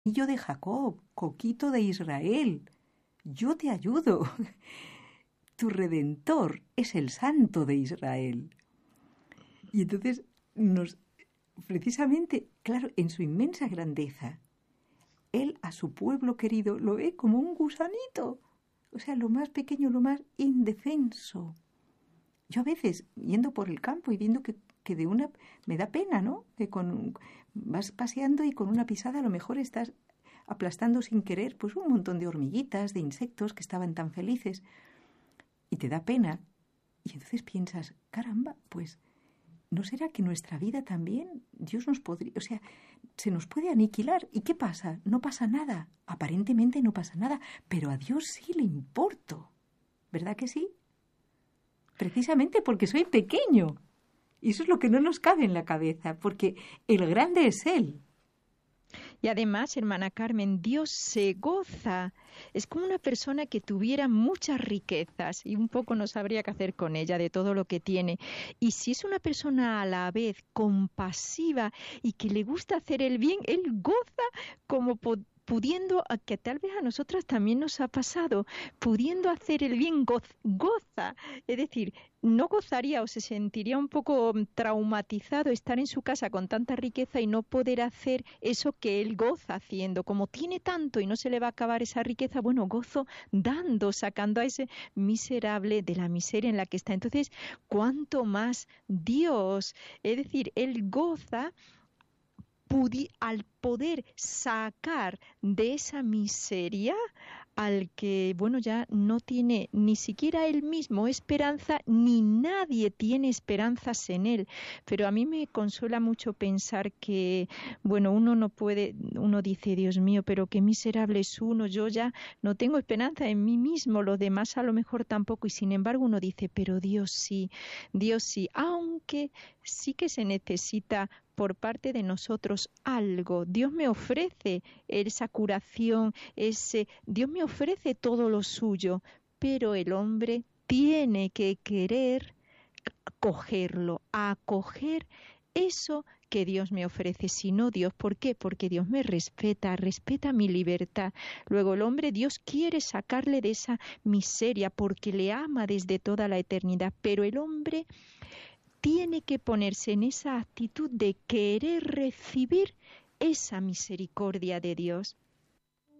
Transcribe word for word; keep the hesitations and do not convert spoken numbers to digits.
Hijo de Jacob, coquito de Israel, yo te ayudo. Tu Redentor es el Santo de Israel. Y entonces, nos, precisamente, claro, en su inmensa grandeza, Él a su pueblo querido lo ve como un gusanito, o sea, lo más pequeño, lo más indefenso. Yo a veces, yendo por el campo y viendo que, que de una... me da pena, ¿no? Que con, vas paseando y con una pisada a lo mejor estás aplastando sin querer pues un montón de hormiguitas, de insectos que estaban tan felices. Y te da pena. Y entonces piensas, caramba, pues, ¿no será que nuestra vida también, Dios nos podría, o sea, se nos puede aniquilar? ¿Y qué pasa? No pasa nada. Aparentemente no pasa nada, pero a Dios sí le importo. ¿Verdad que sí? Precisamente porque soy pequeño. Y eso es lo que no nos cabe en la cabeza, porque el grande es Él. Y además, hermana Carmen, Dios se goza. Es como una persona que tuviera muchas riquezas y un poco no sabría qué hacer con ella de todo lo que tiene. Y si es una persona a la vez compasiva y que le gusta hacer el bien, Él goza como po- pudiendo, a que tal vez a nosotras también nos ha pasado, pudiendo hacer el bien, goz- goza. Es decir, no gozaría o se sentiría un poco traumatizado estar en su casa con tanta riqueza y no poder hacer eso que él goza haciendo. Como tiene tanto y no se le va a acabar esa riqueza, bueno, gozo dando, sacando a ese miserable de la miseria en la que está. Entonces, ¿cuánto más Dios? Es decir, él goza pudi- al poder sacar de esa miseria al que, bueno, ya no tiene ni siquiera él mismo esperanza, ni nadie tiene esperanzas en él. Pero a mí me consuela mucho pensar que, bueno, uno no puede, uno dice, Dios mío, pero qué miserable es uno, yo ya no tengo esperanza en mí mismo, los demás a lo mejor tampoco, y sin embargo uno dice, pero Dios sí, Dios sí, aunque sí que se necesita por parte de nosotros algo. Dios me ofrece esa curación, ese, Dios me ofrece todo lo suyo, pero el hombre tiene que querer cogerlo, acoger eso que Dios me ofrece, si no Dios, ¿por qué? Porque Dios me respeta, respeta mi libertad. Luego el hombre, Dios quiere sacarle de esa miseria porque le ama desde toda la eternidad, pero el hombre tiene que ponerse en esa actitud de querer recibir esa misericordia de Dios.